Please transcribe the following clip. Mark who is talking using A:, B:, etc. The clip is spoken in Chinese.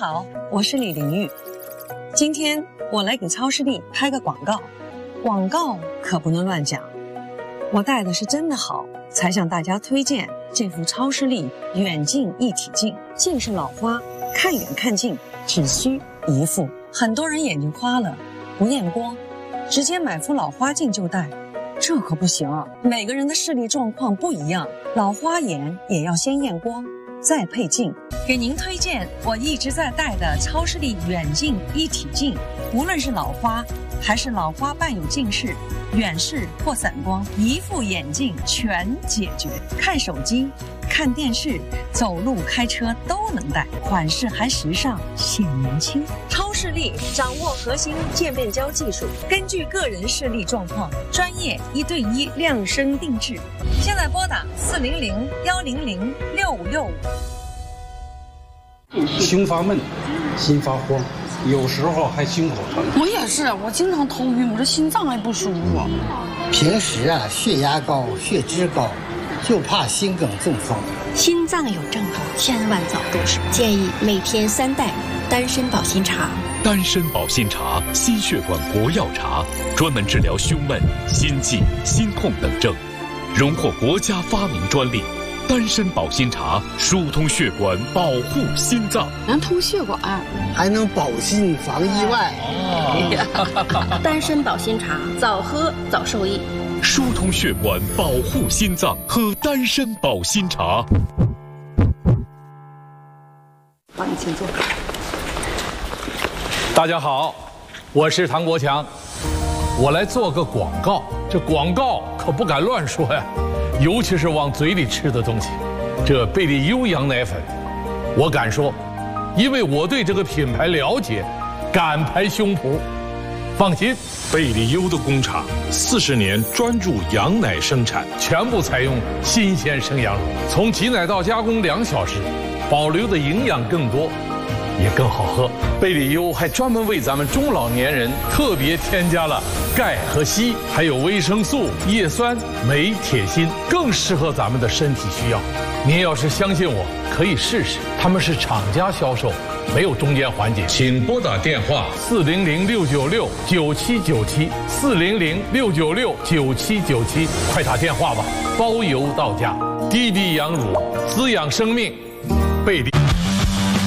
A: 好，我是李玲玉。今天我来给超视力拍个广告，广告可不能乱讲。我戴的是真的好，才向大家推荐这副超视力远近一体镜。近视老花，看远看近只需一副。很多人眼睛花了，不验光，直接买副老花镜就戴，这可不行啊！每个人的视力状况不一样，老花眼也要先验光，再配镜。给您推荐我一直在戴的超视力远近一体镜，无论是老花还是老花伴有近视、远视或散光，一副眼镜全解决。看手机、看电视、走路、开车都能戴，款式还时尚，显年轻。超视力掌握核心渐变焦技术，根据个人视力状况，专业1对1量身定制。现在拨打400-100-6565。
B: 胸发闷，心发慌，有时候还心口疼。
C: 我也是，我经常头晕，我这心脏还不舒服。
D: 平时血压高、血脂高，就怕心梗中风。
E: 心脏有症状，千万早重视。建议每天3袋丹参保心茶。
F: 丹参保心茶，心血管国药茶，专门治疗胸闷、心悸、心痛等症，荣获国家发明专利。丹参保心茶疏通血管，保护心脏，
C: 能通血管，
D: 还能保心防意外。
E: 丹参保心茶，早喝早受益。
F: 疏通血管，保护心脏，喝丹参保心茶。
C: 好，你请坐。
G: 大家好，我是唐国强，我来做个广告。这广告可不敢乱说呀，尤其是往嘴里吃的东西。这贝利优羊奶粉，我敢说，因为我对这个品牌了解，敢拍胸脯。放心，
F: 贝利优的工厂40年专注羊奶生产，
G: 全部采用新鲜生羊乳，从挤奶到加工2小时，保留的营养更多，也更好喝。贝利优还专门为咱们中老年人特别添加了钙和硒，还有维生素、叶酸、镁、铁、锌，更适合咱们的身体需要。您要是相信我，可以试试。他们是厂家销售，没有中间环节。请拨打电话400-696-9797，400-696-9797，快打电话吧，包邮到家。滴滴羊乳，滋养生命。